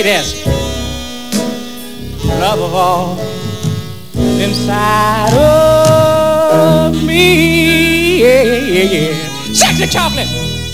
there's love of all inside of me. Yeah, yeah, yeah. Sexy chocolate.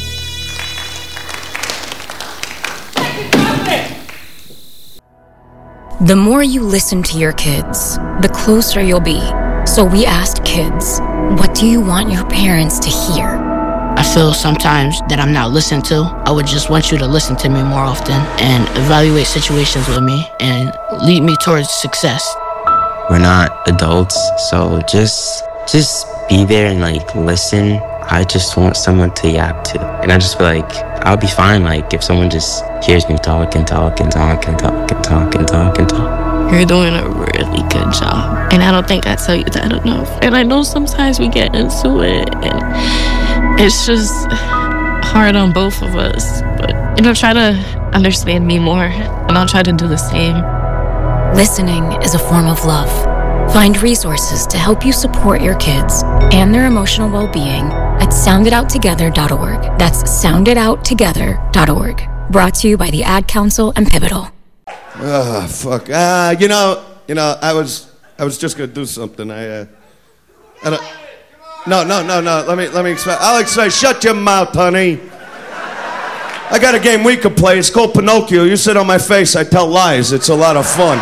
The more you listen to your kids, the closer you'll be. So we asked kids, what do you want your parents to hear? I feel sometimes that I'm not listened to. I would just want you to listen to me more often and evaluate situations with me and lead me towards success. We're not adults, so just be there and listen. I just want someone to yap to. And I just feel like I'll be fine if someone just hears me talk and talk and talk and talk and talk and talk and talk. You're doing a really good job. And I don't think I tell you that enough. And I know sometimes we get into it and it's just hard on both of us. But, try to understand me more and I'll try to do the same. Listening is a form of love. Find resources to help you support your kids and their emotional well-being at sounditouttogether.org. That's sounditouttogether.org. Brought to you by the Ad Council and Pivotal. Oh, fuck. I was just gonna do something. I don't. No. Let me explain. I'll explain. Shut your mouth, honey. I got a game we could play. It's called Pinocchio. You sit on my face. I tell lies. It's a lot of fun.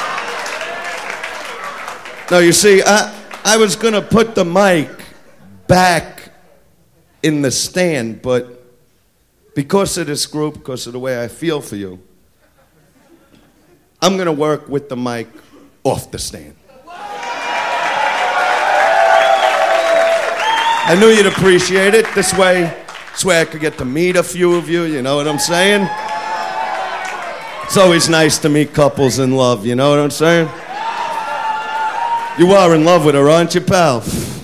No, you see, I was gonna put the mic back in the stand, but because of this group, because of the way I feel for you, I'm gonna work with the mic off the stand. I knew you'd appreciate it. This way I could get to meet a few of you, you know what I'm saying? It's always nice to meet couples in love, you know what I'm saying? You are in love with her, aren't you, pal?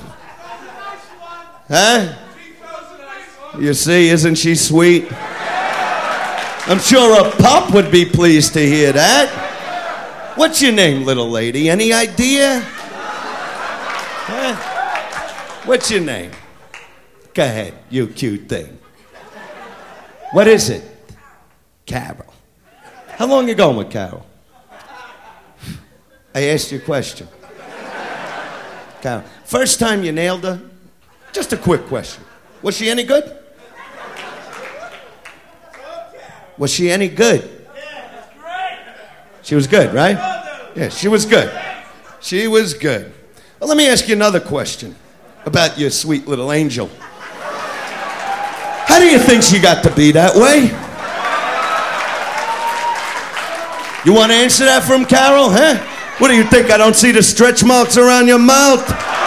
Huh? You see, isn't she sweet? I'm sure a pup would be pleased to hear that. What's your name, little lady? Any idea? Huh? What's your name? Go ahead, you cute thing. What is it? Carol. How long you going with Carol? I asked you a question. Carol. First time you nailed her? Just a quick question. Was she any good? Was she any good? She was good, right? Yeah, she was good. She was good. Well, let me ask you another question about your sweet little angel. How do you think she got to be that way? You want to answer that from Carol, huh? What do you think, I don't see the stretch marks around your mouth?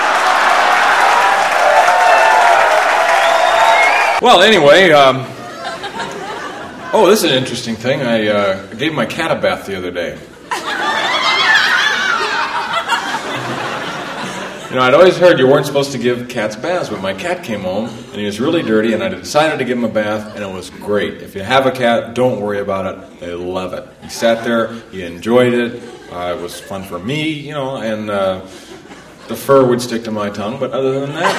Well, anyway, this is an interesting thing. I gave my cat a bath the other day. I'd always heard you weren't supposed to give cats baths, but my cat came home, and he was really dirty, and I decided to give him a bath, and it was great. If you have a cat, don't worry about it. They love it. He sat there, he enjoyed it. It was fun for me, and the fur would stick to my tongue, but other than that,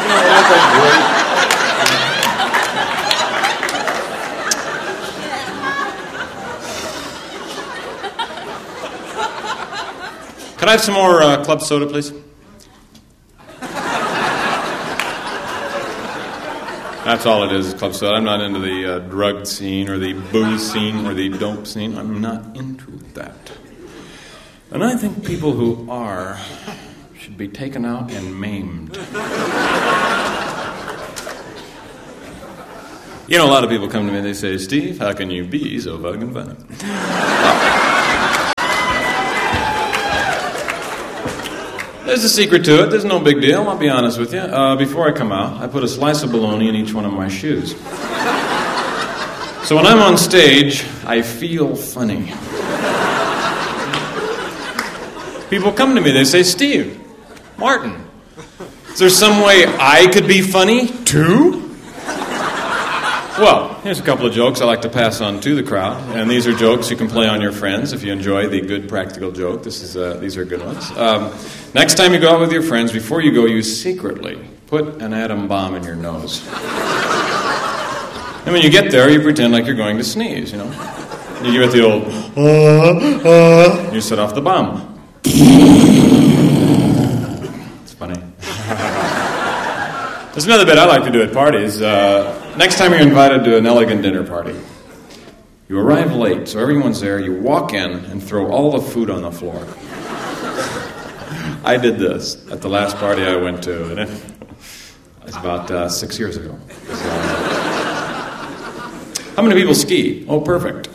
it was great. Could I have some more club soda, please? That's all it is club soda. I'm not into the drug scene or the booze scene or the dope scene. I'm not into that. And I think people who are should be taken out and maimed. A lot of people come to me and they say, Steve, how can you be so fucking funny? There's a secret to it. There's no big deal. I'll be honest with you. Before I come out, I put a slice of bologna in each one of my shoes. So when I'm on stage, I feel funny. People come to me, they say, Steve, Martin, is there some way I could be funny too? Well, here's a couple of jokes I like to pass on to the crowd, and these are jokes you can play on your friends if you enjoy the good practical joke. These are good ones. Next time you go out with your friends, before you go, you secretly put an atom bomb in your nose. And when you get there, you pretend like you're going to sneeze, You give it the old, you set off the bomb. It's funny. There's another bit I like to do at parties. Next time you're invited to an elegant dinner party, you arrive late, so everyone's there, you walk in and throw all the food on the floor. I did this at the last party I went to, and it was about 6 years ago. So, how many people ski? Oh, perfect.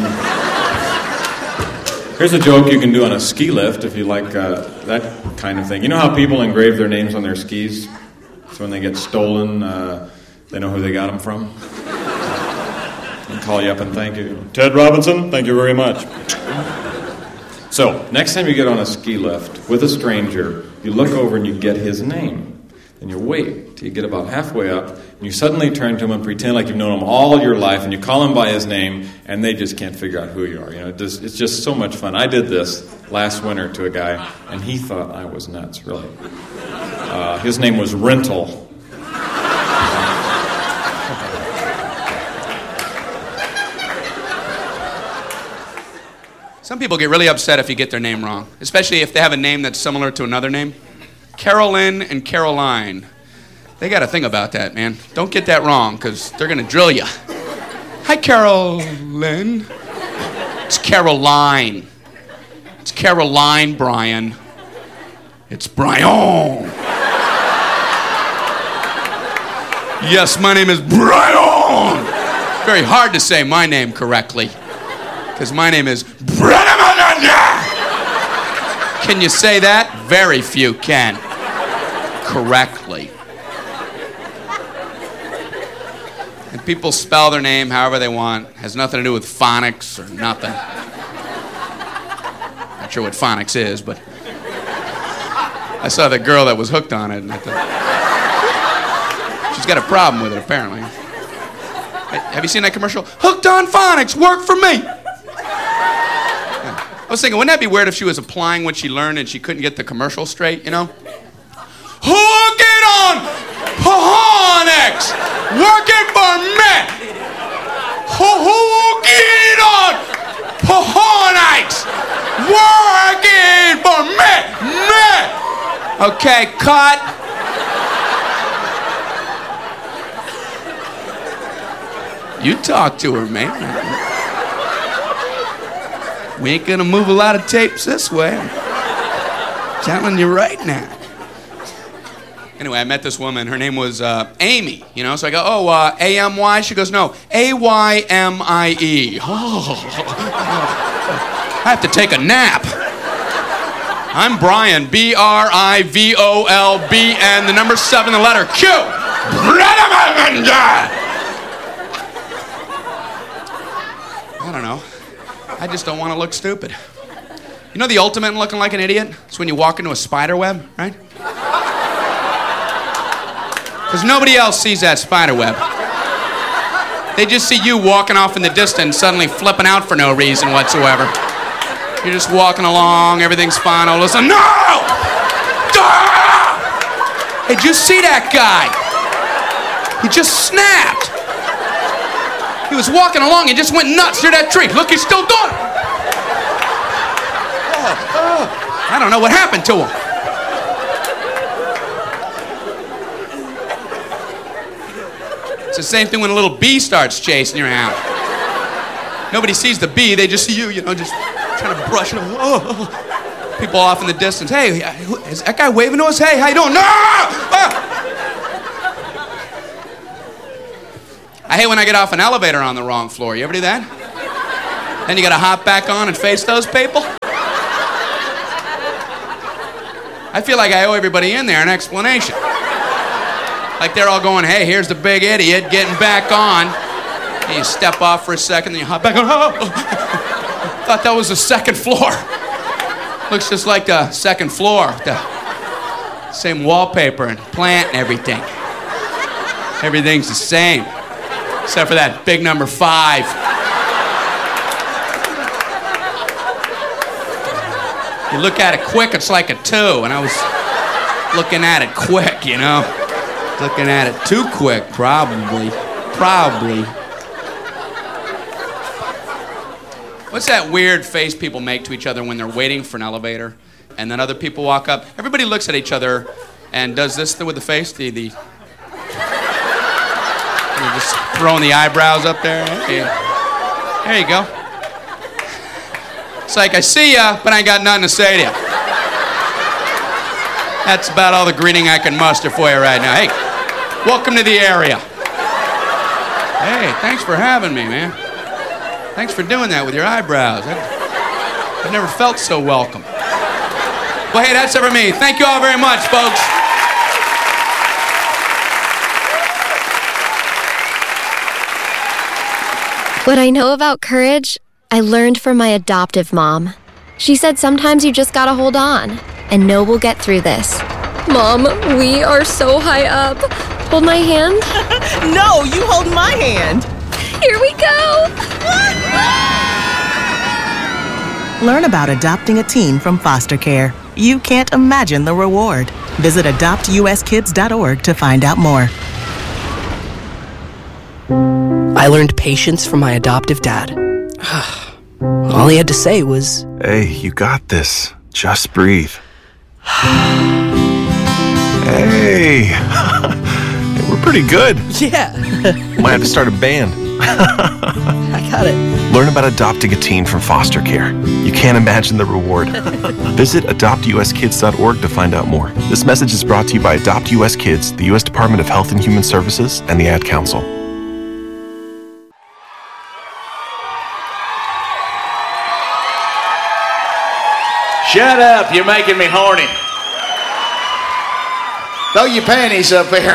Here's a joke you can do on a ski lift if you like that kind of thing. You know how people engrave their names on their skis? So when they get stolen, they know who they got them from? And call you up and thank you. Ted Robinson, thank you very much. So, next time you get on a ski lift with a stranger, you look over and you get his name. And you wait till you get about halfway up, and you suddenly turn to him and pretend like you've known him all your life, and you call him by his name, and they just can't figure out who you are. You know, it's just so much fun. I did this last winter to a guy, and he thought I was nuts, really. His name was Rental. Some people get really upset if you get their name wrong, especially if they have a name that's similar to another name. Carolyn and Caroline. They got to think about that, man. Don't get that wrong, because they're going to drill you. Hi, Carolyn. It's Caroline. It's Caroline, Brian. It's Brian. Yes, my name is Brian. Very hard to say my name correctly, because my name is Brian. Can you say that? Very few can. Correctly. And people spell their name however they want. Has nothing to do with phonics or nothing. Not sure what phonics is, but I saw the girl that was hooked on it, and I thought, she's got a problem with it, apparently. Have you seen that commercial? Hooked on phonics, work for me. I was thinking, wouldn't that be weird if she was applying what she learned and she couldn't get the commercial straight, you know? Hook it on phonics, work it for me. Hook it on phonics, work it for me. Okay, cut. You talk to her, man. We ain't gonna move a lot of tapes this way. I'm telling you right now. Anyway, I met this woman. Her name was Amy, you know? So I go, A-M-Y? She goes, no, A-Y-M-I-E. Oh. I have to take a nap. I'm Brian, B-R-I-V-O-L-B-N, the number 7, the letter Q. I don't know. I just don't want to look stupid. You know the ultimate in looking like an idiot? It's when you walk into a spider web, right? Because nobody else sees that spider web. They just see you walking off in the distance, suddenly flipping out for no reason whatsoever. You're just walking along, everything's fine, all of a sudden, no! Ah! Hey, did you see that guy? He just snapped. He was walking along and just went nuts near that tree. Look, he's still doing it. I don't know what happened to him. It's the same thing when a little bee starts chasing you around. Nobody sees the bee, they just see you, know, just trying to brush it. People off in the distance. Hey, is that guy waving to us? Hey, how you doing? No! Ah! I hate when I get off an elevator on the wrong floor. You ever do that? Then you gotta hop back on and face those people? I feel like I owe everybody in there an explanation. Like they're all going, hey, here's the big idiot getting back on. And you step off for a second, then you hop back on. Oh. Thought that was the second floor. Looks just like the second floor. The same wallpaper and plant and everything. Everything's the same. Except for that big number 5. You look at it quick, it's like a 2. And I was looking at it quick, you know? Looking at it too quick, probably. What's that weird face people make to each other when they're waiting for an elevator and then other people walk up? Everybody looks at each other and does this with the face. You're just throwing the eyebrows up there. Hey, there you go. It's like, I see ya, but I ain't got nothing to say to you. That's about all the greeting I can muster for you right now. Hey, welcome to the area. Hey, thanks for having me, man. Thanks for doing that with your eyebrows. I've never felt so welcome. Well, hey, that's it for me. Thank you all very much, folks. What I know about courage, I learned from my adoptive mom. She said sometimes you just gotta hold on and know we'll get through this. Mom, we are so high up. Hold my hand. No, you hold my hand. Here we go. Learn about adopting a teen from foster care. You can't imagine the reward. Visit adoptuskids.org to find out more. I learned patience from my adoptive dad. All he had to say was, "Hey, you got this. Just breathe." Hey, we're pretty good. yeah. Might have to start a band. I got it. Learn about adopting a teen from foster care. You can't imagine the reward. Visit adoptuskids.org to find out more. This message is brought to you by Adopt US Kids, the U.S. Department of Health and Human Services, and the Ad Council. Shut up, you're making me horny. Throw your panties up here.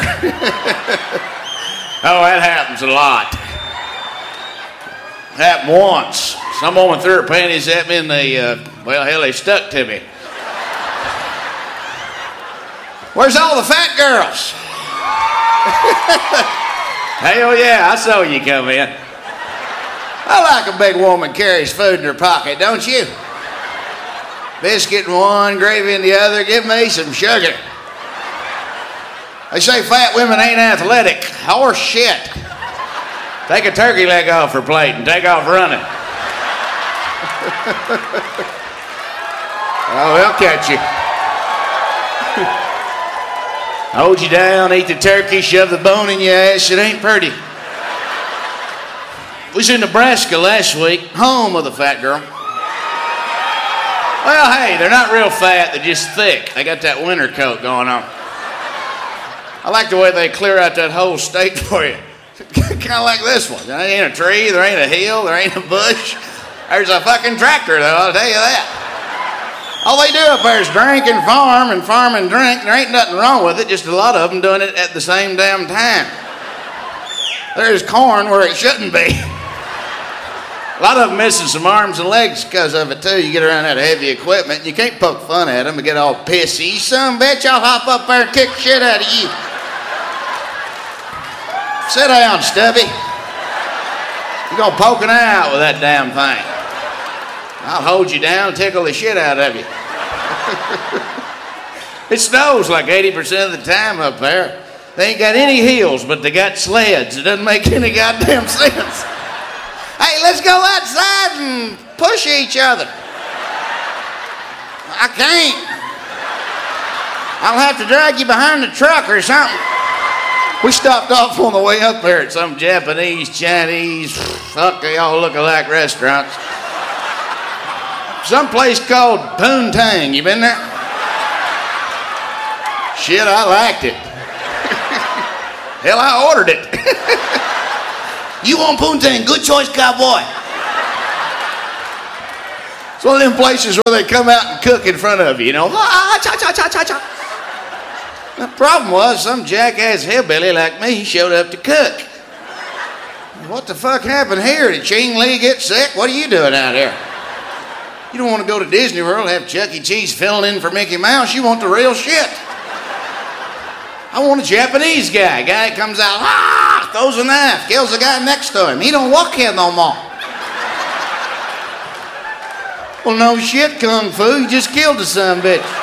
Oh, that happens a lot. Happened once. Some woman threw her panties at me and they stuck to me. Where's all the fat girls? Hell yeah, I saw you come in. I like a big woman carries food in her pocket, don't you? Biscuit in one, gravy in the other, give me some sugar. They say fat women ain't athletic. Horse shit. Take a turkey leg off her plate and take off running. Oh, they'll catch you. Hold you down, eat the turkey, shove the bone in your ass. It ain't pretty. We was in Nebraska last week, home of the fat girl. Well, hey, they're not real fat, they're just thick. They got that winter coat going on. I like the way they clear out that whole state for you. Kind of like this one. There ain't a tree, there ain't a hill, there ain't a bush. There's a fucking tractor, though, I'll tell you that. All they do up there is drink and farm and drink. There ain't nothing wrong with it, just a lot of them doing it at the same damn time. There's corn where it shouldn't be. A lot of them missing some arms and legs because of it, too. You get around that heavy equipment, and you can't poke fun at them and get all pissy. You son of a bitch, I'll hop up there and kick the shit out of you. Sit down, Stubby. You're going to poke an eye out with that damn thing. I'll hold you down and tickle the shit out of you. It snows like 80% of the time up there. They ain't got any hills, but they got sleds. It doesn't make any goddamn sense. Hey, let's go outside and push each other. I can't. I'll have to drag you behind the truck or something. We stopped off on the way up there at some Japanese, Chinese, fuck, they all look alike restaurants. Some place called Poontang. You been there? Shit, I liked it. Hell, I ordered it. You want Poontang? Good choice, cowboy. It's one of them places where they come out and cook in front of you, you know. Cha-cha-cha-cha-cha. The problem was some jackass hillbilly like me showed up to cook. What the fuck happened here? Did Ching Lee get sick? What are you doing out here? You don't want to go to Disney World and have Chuck E. Cheese filling in for Mickey Mouse. You want the real shit. I want a Japanese guy. Guy comes out, throws a knife, kills the guy next to him. He don't walk here no more. Well, no shit, Kung Fu. You just killed the son of a bitch.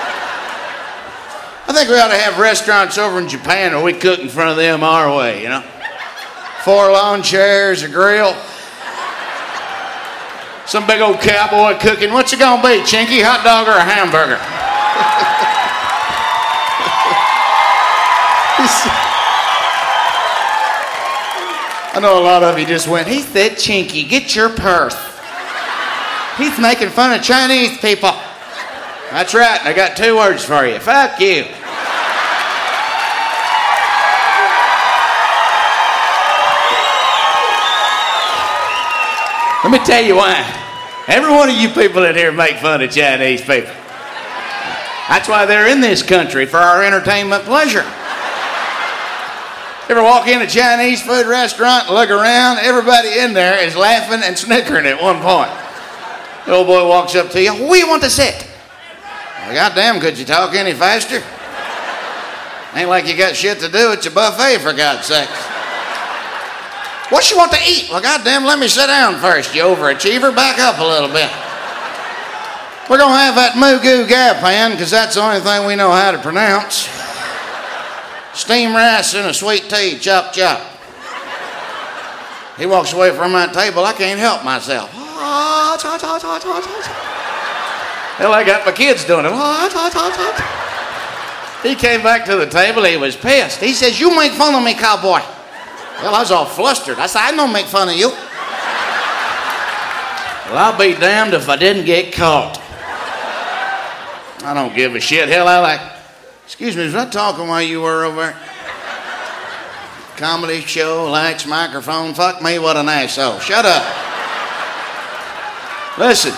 I think we ought to have restaurants over in Japan where we cook in front of them our way, you know? 4 lawn chairs, a grill. Some big old cowboy cooking. What's it gonna be, Chinky? Hot dog or a hamburger? I know a lot of you just went, he said, Chinky, get your purse. He's making fun of Chinese people. That's right, and I got 2 words for you. Fuck you. Let me tell you why. Every one of you people in here make fun of Chinese people. That's why they're in this country, for our entertainment pleasure. Ever walk in a Chinese food restaurant and look around? Everybody in there is laughing and snickering at one point. The old boy walks up to you. Where you want to sit? Well, goddamn, could you talk any faster? Ain't like you got shit to do at your buffet, for God's sakes. What you want to eat? Well, goddamn, let me sit down first, you overachiever. Back up a little bit. We're going to have that Mugu Gapan, because that's the only thing we know how to pronounce. Steamed rice and a sweet tea, chop, chop. He walks away from that table. I can't help myself. Hell, I got my kids doing it. He came back to the table. He was pissed. He says, you make fun of me, cowboy. Well, I was all flustered. I said, I don't make fun of you. Well, I'll be damned if I didn't get caught. I don't give a shit. Hell, I like, excuse me, was I talking while you were over there? Comedy show, lights, microphone. Fuck me, what an asshole. Shut up. Listen.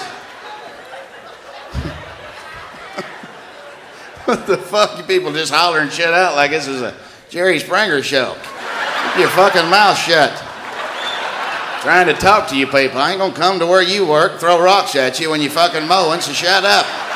What the fuck? You people just hollering shit out like this is a Jerry Springer show. Keep your fucking mouth shut. Trying to talk to you people. I ain't gonna come to where you work, throw rocks at you when you fucking mowing, so shut up.